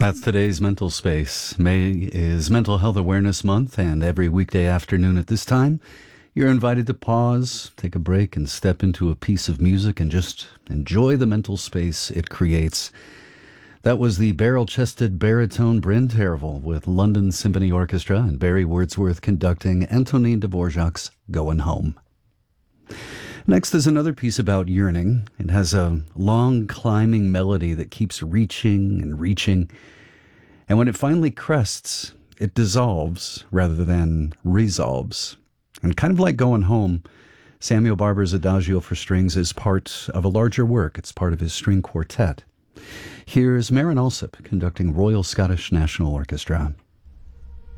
That's today's Mental Space. May is Mental Health Awareness Month, and every weekday afternoon at this time, you're invited to pause, take a break, and step into a piece of music and just enjoy the mental space it creates. That was the barrel-chested baritone Bryn Tervel with London Symphony Orchestra and Barry Wordsworth conducting Antonin Dvorak's Goin' Home. Next is another piece about yearning. It has a long climbing melody that keeps reaching and reaching. And when it finally crests, it dissolves rather than resolves. And kind of like Going Home, Samuel Barber's Adagio for Strings is part of a larger work. It's part of his string quartet. Here's Maren Alsop conducting Royal Scottish National Orchestra.